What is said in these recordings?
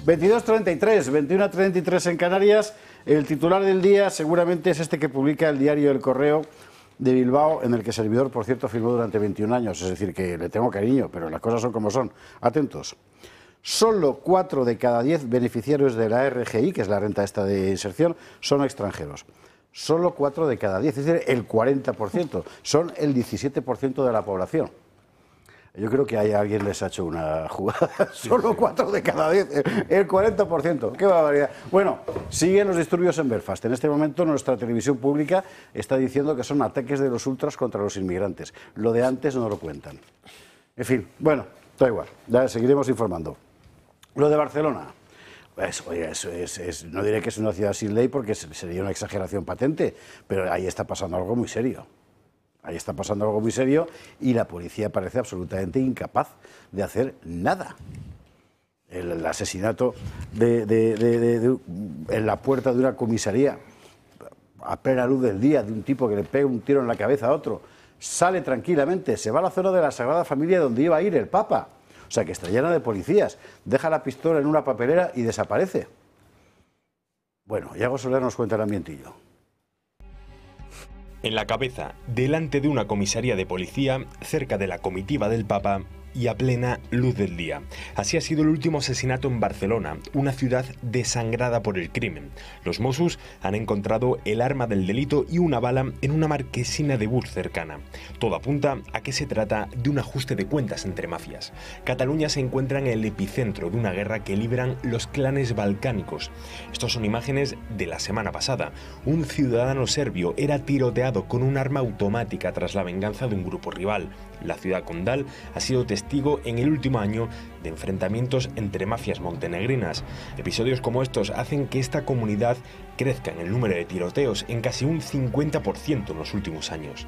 22:33, 21:33 en Canarias. El titular del día seguramente es este que publica el diario El Correo de Bilbao, en el que servidor, por cierto, firmó durante 21 años. Es decir, que le tengo cariño, pero las cosas son como son. Atentos. Solo 4 de cada 10 beneficiarios de la RGI, que es la renta esta de inserción, son extranjeros. Solo 4 de cada 10, es decir, el 40%. Son el 17% de la población. Yo creo que a alguien les ha hecho una jugada. Solo 4 de cada 10, el 40%. ¡Qué barbaridad! Bueno, siguen los disturbios en Belfast. En este momento nuestra televisión pública está diciendo que son ataques de los ultras contra los inmigrantes. Lo de antes no lo cuentan. En fin, bueno, da igual. Ya seguiremos informando. Lo de Barcelona. Pues, oye, no diré que es una ciudad sin ley porque sería una exageración patente, pero ahí está pasando algo muy serio. Ahí está pasando algo muy serio y la policía parece absolutamente incapaz de hacer nada. El asesinato en la puerta de una comisaría, a plena luz del día, de un tipo que le pega un tiro en la cabeza a otro, sale tranquilamente, se va a la zona de la Sagrada Familia donde iba a ir el Papa. O sea, que está llena de policías, deja la pistola en una papelera y desaparece. Bueno, Iago Soler nos cuenta el ambientillo. En la cabeza, delante de una comisaría de policía, cerca de la comitiva del Papa y a plena luz del día. Así ha sido el último asesinato en Barcelona, una ciudad desangrada por el crimen. Los Mossos han encontrado el arma del delito y una bala en una marquesina de bus cercana. Todo apunta a que se trata de un ajuste de cuentas entre mafias. Cataluña se encuentra en el epicentro de una guerra que libran los clanes balcánicos. Estas son imágenes de la semana pasada. Un ciudadano serbio era tiroteado con un arma automática tras la venganza de un grupo rival. La ciudad condal ha sido testigo en el último año de enfrentamientos entre mafias montenegrinas. Episodios como estos hacen que esta comunidad crezca en el número de tiroteos en casi un 50% en los últimos años.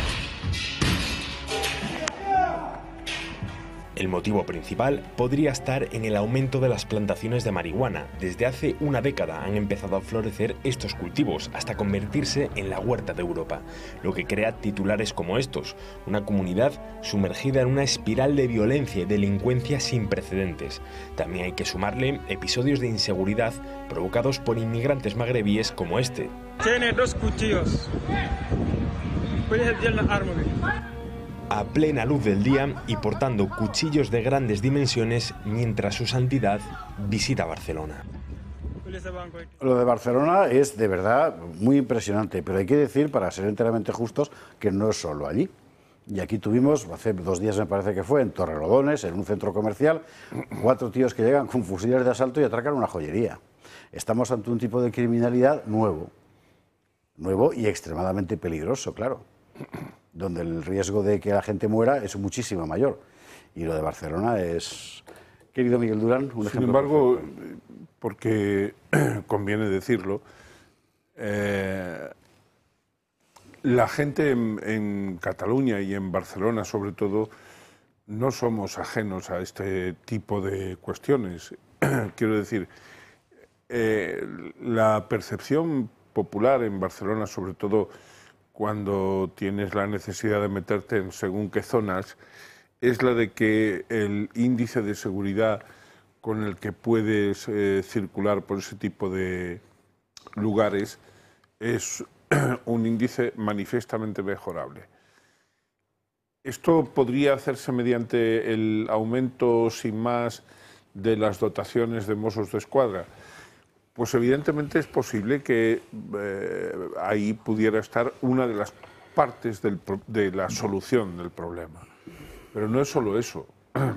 El motivo principal podría estar en el aumento de las plantaciones de marihuana. Desde hace una década han empezado a florecer estos cultivos hasta convertirse en la huerta de Europa, lo que crea titulares como estos, una comunidad sumergida en una espiral de violencia y delincuencia sin precedentes. También hay que sumarle episodios de inseguridad provocados por inmigrantes magrebíes como este. Tiene 2 cuchillos. Puedes hacer la arma. A plena luz del día y portando cuchillos de grandes dimensiones mientras su santidad visita Barcelona. Lo de Barcelona es de verdad muy impresionante, pero hay que decir, para ser enteramente justos, que no es solo allí. Y aquí tuvimos, hace 2 días me parece que fue, en Torrelodones, en un centro comercial, 4 tíos que llegan con fusiles de asalto y atracan una joyería. Estamos ante un tipo de criminalidad nuevo y extremadamente peligroso, claro, donde el riesgo de que la gente muera es muchísimo mayor. Y lo de Barcelona es, querido Miguel Durán, un ejemplo. Sin embargo, perfecto. porque conviene decirlo, la gente en Cataluña y en Barcelona, sobre todo, no somos ajenos a este tipo de cuestiones. Quiero decir, la percepción popular en Barcelona, sobre todo cuando tienes la necesidad de meterte en según qué zonas, es la de que el índice de seguridad con el que puedes circular por ese tipo de lugares es un índice manifiestamente mejorable. Esto podría hacerse mediante el aumento sin más de las dotaciones de Mossos d'Esquadra. Pues evidentemente es posible que ahí pudiera estar una de las partes de la solución del problema. Pero no es solo eso.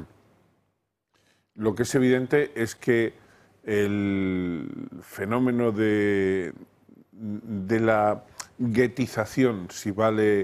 Lo que es evidente es que el fenómeno de la guetización, si vale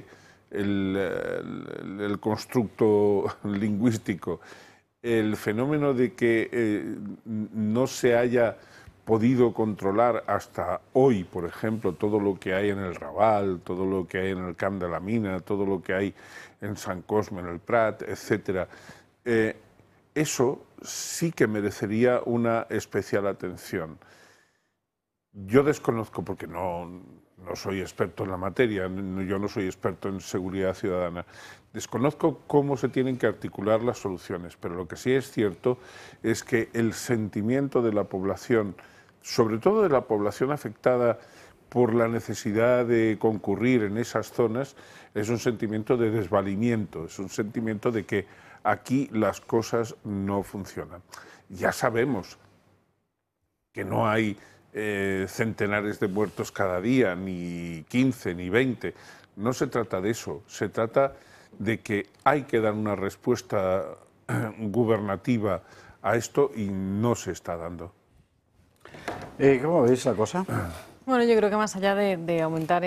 el constructo lingüístico, el fenómeno de que no se haya podido controlar hasta hoy, por ejemplo, todo lo que hay en el Raval, todo lo que hay en el Camp de la Mina, todo lo que hay en Sant Cosme, en el Prat, etcétera. Eso sí que merecería una especial atención. Yo desconozco, porque no no soy experto en la materia, yo no soy experto en seguridad ciudadana. Desconozco cómo se tienen que articular las soluciones, pero lo que sí es cierto es que el sentimiento de la población, sobre todo de la población afectada por la necesidad de concurrir en esas zonas, es un sentimiento de desvalimiento, es un sentimiento de que aquí las cosas no funcionan. Ya sabemos que no hay centenares de muertos cada día, ni 15, ni 20. No se trata de eso, se trata de que hay que dar una respuesta gubernativa a esto y no se está dando. ¿Cómo veis la cosa? Bueno, yo creo que más allá de aumentar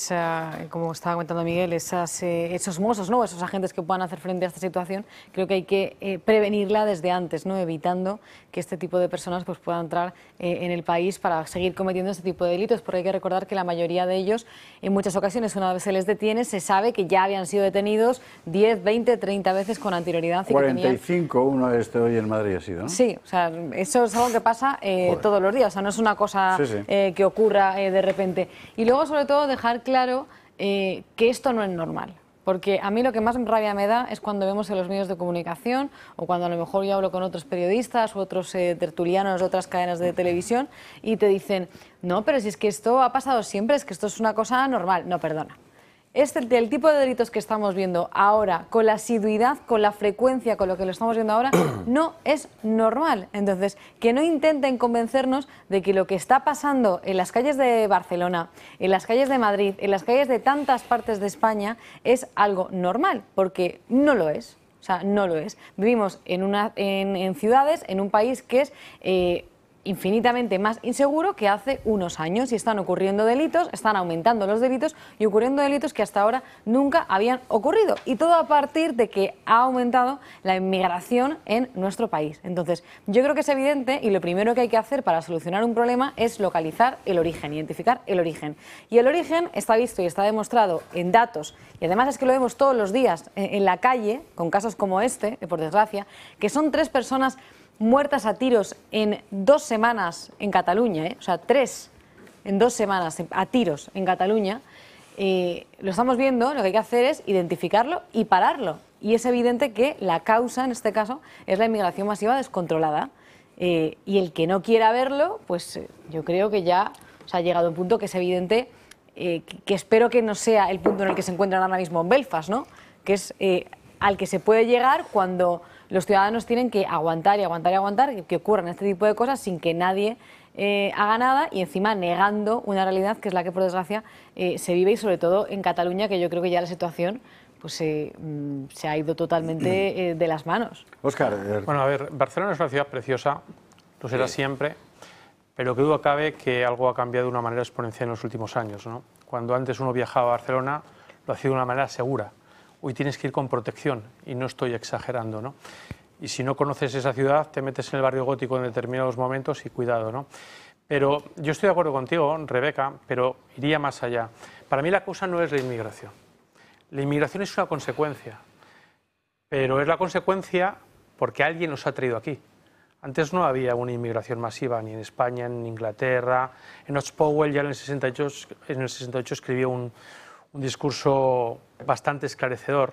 como estaba comentando Miguel, esos mozos, ¿no? Esos agentes que puedan hacer frente a esta situación, creo que hay que prevenirla desde antes, ¿no? Evitando que este tipo de personas pues, puedan entrar en el país para seguir cometiendo este tipo de delitos, porque hay que recordar que la mayoría de ellos, en muchas ocasiones, una vez se les detiene, se sabe que ya habían sido detenidos 10, 20, 30 veces con anterioridad. 45, uno hoy en Madrid ha sido, ¿no? Sí, o sea, eso es algo que pasa todos los días, o sea, no es una cosa que ocurra de repente. Y luego, sobre todo, dejar claro que esto no es normal. Porque a mí lo que más rabia me da es cuando vemos en los medios de comunicación o cuando a lo mejor yo hablo con otros periodistas u otros tertulianos de otras cadenas de televisión y te dicen, no, pero si es que esto ha pasado siempre, es que esto es una cosa normal. No, perdona. El tipo de delitos que estamos viendo ahora, con la asiduidad, con la frecuencia, con lo que lo estamos viendo ahora, no es normal. Entonces, que no intenten convencernos de que lo que está pasando en las calles de Barcelona, en las calles de Madrid, en las calles de tantas partes de España, es algo normal, porque no lo es. O sea, no lo es. Vivimos en ciudades, en un país que es infinitamente más inseguro que hace unos años, y están ocurriendo delitos, están aumentando los delitos y ocurriendo delitos que hasta ahora nunca habían ocurrido, y todo a partir de que ha aumentado la inmigración en nuestro país. Entonces, yo creo que es evidente, y lo primero que hay que hacer para solucionar un problema es localizar el origen, identificar el origen. Y el origen está visto y está demostrado en datos, y además es que lo vemos todos los días en la calle, con casos como este, por desgracia, que son 3 personas muertas a tiros en 2 semanas en Cataluña, o sea, 3 en 2 semanas a tiros en Cataluña. Lo estamos viendo, lo que hay que hacer es identificarlo y pararlo. Y es evidente que la causa, en este caso, es la inmigración masiva descontrolada. Y el que no quiera verlo, pues yo creo que ya ha llegado a un punto que es evidente, que espero que no sea el punto en el que se encuentran ahora mismo en Belfast, ¿no? Que es al que se puede llegar cuando los ciudadanos tienen que aguantar y aguantar y aguantar que ocurran este tipo de cosas sin que nadie haga nada, y encima negando una realidad que es la que, por desgracia, se vive, y sobre todo en Cataluña, que yo creo que ya la situación pues se ha ido totalmente de las manos. Óscar. Bueno, a ver, Barcelona es una ciudad preciosa, lo será siempre, pero que duda cabe que algo ha cambiado de una manera exponencial en los últimos años, ¿no? Cuando antes uno viajaba a Barcelona, lo hacía de una manera segura. Hoy tienes que ir con protección, y no estoy exagerando, ¿no? Y si no conoces esa ciudad, te metes en el barrio gótico en determinados momentos y cuidado, ¿no? Pero yo estoy de acuerdo contigo, Rebeca, pero iría más allá. Para mí la causa no es la inmigración. La inmigración es una consecuencia, pero es la consecuencia porque alguien nos ha traído aquí. Antes no había una inmigración masiva, ni en España, ni en Inglaterra. Enoch Powell ya en el 68 escribió un discurso bastante esclarecedor.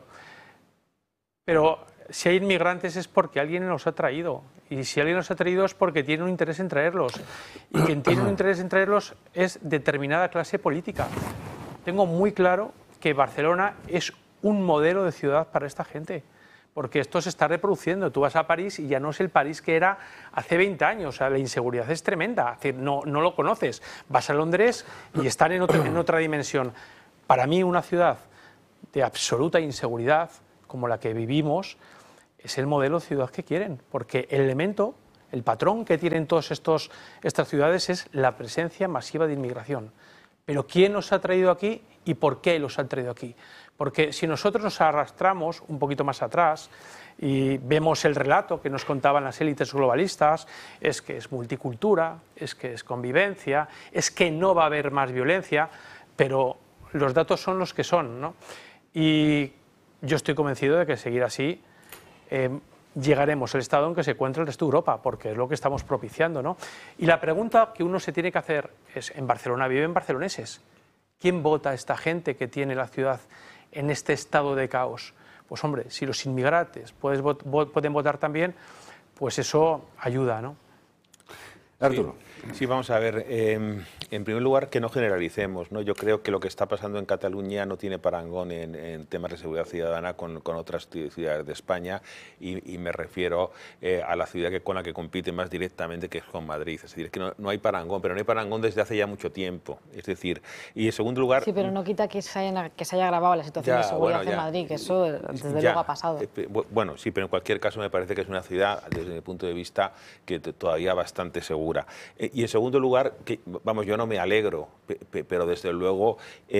Pero si hay inmigrantes es porque alguien los ha traído, y si alguien los ha traído es porque tiene un interés en traerlos, y quien tiene un interés en traerlos es determinada clase política. Tengo muy claro que Barcelona es un modelo de ciudad para esta gente, porque esto se está reproduciendo. Tú vas a París y ya no es el París que era hace 20 años, o sea, la inseguridad es tremenda, es decir, no lo conoces. Vas a Londres y están en otra dimensión. Para mí, una ciudad de absoluta inseguridad, como la que vivimos, es el modelo de ciudad que quieren, porque el elemento, el patrón que tienen todas estas ciudades es la presencia masiva de inmigración. Pero ¿quién nos ha traído aquí y por qué los han traído aquí? Porque si nosotros nos arrastramos un poquito más atrás y vemos el relato que nos contaban las élites globalistas, es que es multicultura, es que es convivencia, es que no va a haber más violencia, pero los datos son los que son, ¿no? Y yo estoy convencido de que seguir así llegaremos al estado en que se encuentra el resto de Europa, porque es lo que estamos propiciando, ¿no? Y la pregunta que uno se tiene que hacer es, ¿en Barcelona viven barceloneses? ¿Quién vota a esta gente que tiene la ciudad en este estado de caos? Pues hombre, si los inmigrantes pueden votar también, pues eso ayuda, ¿no? Arturo. Sí, vamos a ver. En primer lugar, que no generalicemos, ¿no? Yo creo que lo que está pasando en Cataluña no tiene parangón en temas de seguridad ciudadana con otras ciudades de España y me refiero a la ciudad con la que compite más directamente, que es con Madrid. Es decir, es que no hay parangón, pero no hay parangón desde hace ya mucho tiempo. Es decir, y en segundo lugar... Sí, pero no quita que se haya agravado la situación de seguridad en Madrid, que eso desde luego ha pasado. Bueno, sí, pero en cualquier caso me parece que es una ciudad, desde mi punto de vista, que todavía bastante segura. Y en segundo lugar, vamos, yo no me alegro, pero desde luego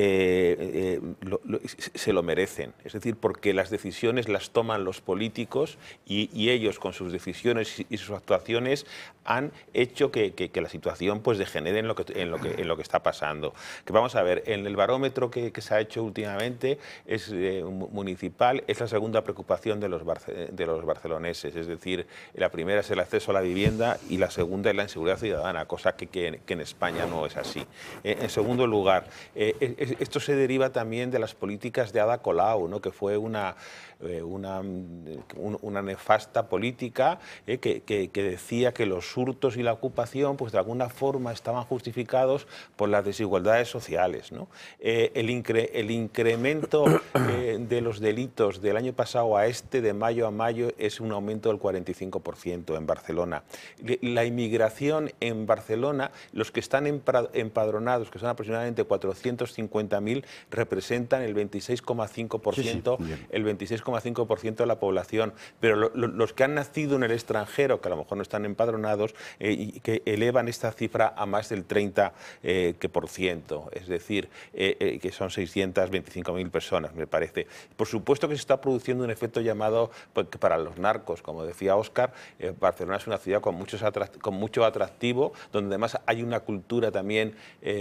se lo merecen. Es decir, porque las decisiones las toman los políticos y ellos con sus decisiones y sus actuaciones han hecho que la situación pues degenere en lo que está pasando. Que vamos a ver, en el barómetro que se ha hecho últimamente es municipal, es la segunda preocupación de los barceloneses. Es decir, la primera es el acceso a la vivienda y la segunda es la inseguridad ciudadana, cosa que en España no es así. En segundo lugar, esto se deriva también de las políticas de Ada Colau, ¿no? Que fue una nefasta política que decía que los hurtos y la ocupación pues de alguna forma estaban justificados por las desigualdades sociales, ¿no? El incremento de los delitos del año pasado a de mayo a mayo, es un aumento del 45% en Barcelona. La inmigración en Barcelona, los que están empadronados, que son aproximadamente 450.000, representan el 26,5%, el 26,5% de la población, pero los que han nacido en el extranjero, que a lo mejor no están empadronados, y que elevan esta cifra a más del 30%, es decir, que son 625.000 personas, me parece. Por supuesto que se está produciendo un efecto llamado para los narcos, como decía Óscar. Barcelona es una ciudad con mucho atractivo, donde además hay una cultura también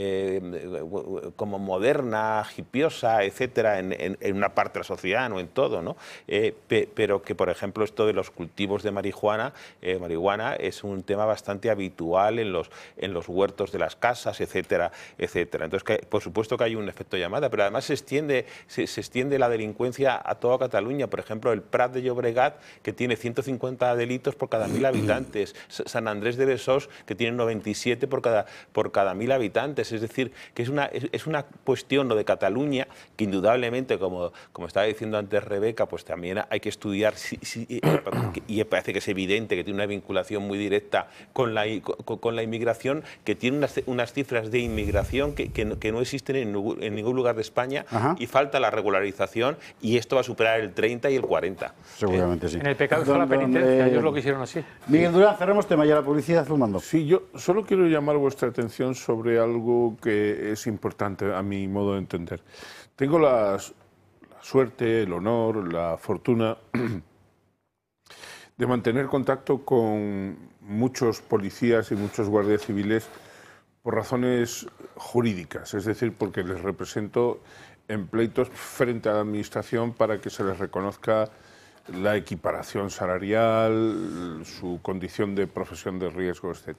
como moderna, hipiosa, etcétera, en una parte de la sociedad, no en todo, ¿no? Pero que, por ejemplo, esto de los cultivos de marihuana es un tema bastante habitual en los huertos de las casas, etcétera, etcétera. Entonces, por supuesto que hay un efecto llamada, pero además se extiende la delincuencia a toda Cataluña. Por ejemplo, el Prat de Llobregat, que tiene 150 delitos por cada 1.000 habitantes, San Andrés de Besós, que tiene 97 por cada 1.000 habitantes. Es decir, que es una cuestión lo de Cataluña, que indudablemente, como estaba diciendo antes Rebeca, pues también hay que estudiar, y parece que es evidente que tiene una vinculación muy directa con la inmigración, que tiene unas cifras de inmigración que no existen en ningún lugar de España. Ajá. Y falta la regularización, y esto va a superar el 30 y el 40. Seguramente sí. En el pecado está la penitencia, ellos lo quisieron así. Miguel Durán, cerramos tema, ya la publicidad filmando. Sí, yo solo quiero llamar vuestra atención sobre algo que es importante a mi modo de entender. Tengo la suerte, el honor, la fortuna de mantener contacto con muchos policías y muchos guardias civiles por razones jurídicas, es decir, porque les represento en pleitos frente a la Administración para que se les reconozca la equiparación salarial, su condición de profesión de riesgo, etc.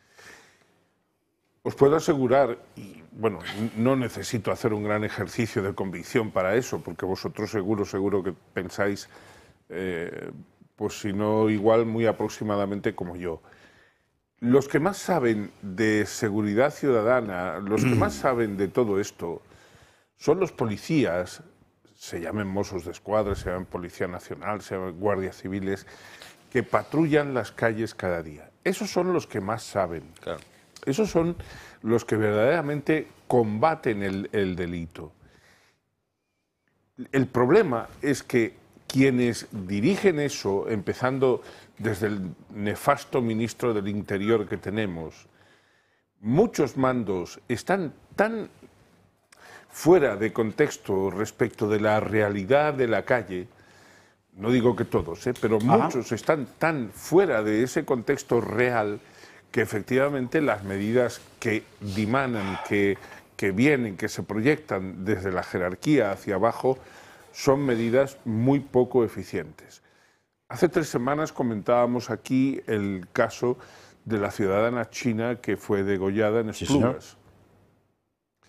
Os puedo asegurar, y bueno, no necesito hacer un gran ejercicio de convicción para eso, porque vosotros seguro que pensáis, pues si no igual, muy aproximadamente como yo. Los que más saben de seguridad ciudadana, los que más saben de todo esto, son los policías, se llamen Mossos de Escuadra, se llamen Policía Nacional, se llamen Guardias Civiles, que patrullan las calles cada día. Esos son los que más saben. Claro. Esos son los que verdaderamente combaten el delito. El problema es que quienes dirigen eso, empezando desde el nefasto ministro del Interior que tenemos, muchos mandos están tan fuera de contexto respecto de la realidad de la calle, no digo que todos, pero muchos están tan fuera de ese contexto real que efectivamente las medidas que dimanan, que vienen, que se proyectan desde la jerarquía hacia abajo, son medidas muy poco eficientes. Hace 3 semanas comentábamos aquí el caso de la ciudadana china que fue degollada en Esplugas. Sí,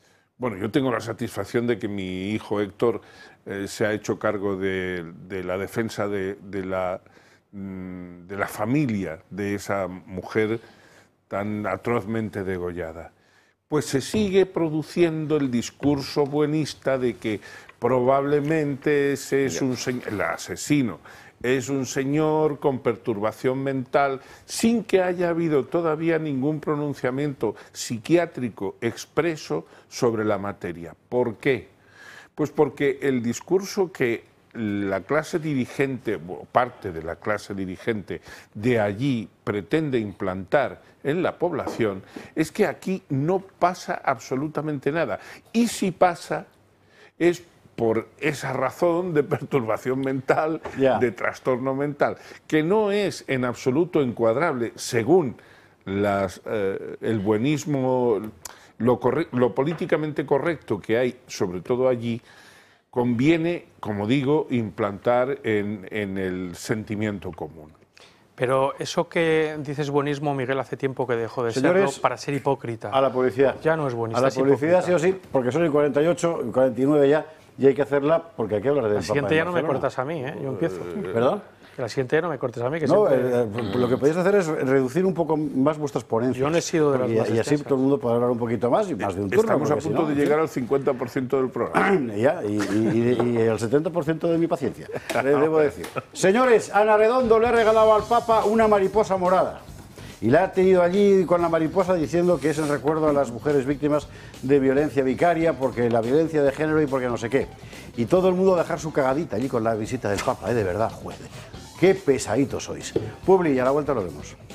Bueno, yo tengo la satisfacción de que mi hijo Héctor se ha hecho cargo de la defensa de la familia de esa mujer tan atrozmente degollada. Pues se sigue produciendo el discurso buenista de que probablemente ese es el asesino es un señor con perturbación mental, sin que haya habido todavía ningún pronunciamiento psiquiátrico expreso sobre la materia. ¿Por qué? Pues porque el discurso que la clase dirigente, o parte de la clase dirigente de allí pretende implantar en la población, es que aquí no pasa absolutamente nada. Y si pasa, es por esa razón de perturbación mental, de trastorno mental, que no es en absoluto encuadrable según el buenismo, lo políticamente correcto que hay, sobre todo allí. Conviene, como digo, implantar en el sentimiento común. Pero eso que dices buenismo, Miguel, hace tiempo que dejó de serlo para ser hipócrita. A la publicidad. Ya no es buenista. A la publicidad sí o sí, porque son el 48, el 49 ya, y hay que hacerla porque hay que hablar del Papa. La siguiente ya no me cortas a mí, yo empiezo. ¿Perdón? La siguiente ya no me cortes a mí. Que no, siempre... lo que podéis hacer es reducir un poco más vuestras ponencias. Yo no he sido de las más y así todo el mundo podrá hablar un poquito más y más de un turno. Estamos a punto de llegar al 50% del programa. Ya, y el 70% de mi paciencia, debo decir. Señores, Ana Redondo le ha regalado al Papa una mariposa morada. Y la ha tenido allí con la mariposa diciendo que es en recuerdo a las mujeres víctimas de violencia vicaria, porque la violencia de género y porque no sé qué. Y todo el mundo a dejar su cagadita allí con la visita del Papa, de verdad, joder. Qué pesaditos sois. Publi, y a la vuelta lo vemos.